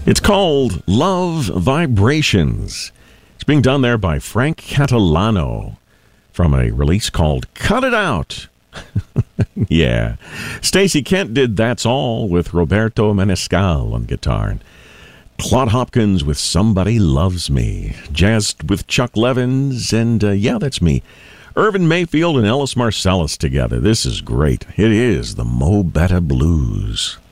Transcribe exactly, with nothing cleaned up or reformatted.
It's called Love Vibrations. It's being done there by Frank Catalano from a release called Cut It Out. Yeah. Stacey Kent did That's All with Roberto Menescal on guitar. And Claude Hopkins with Somebody Loves Me. Jazzed with Chuck Levins, and uh, yeah, that's me. Irvin Mayfield and Ellis Marsalis together. This is great. It is the Mo Betta Blues.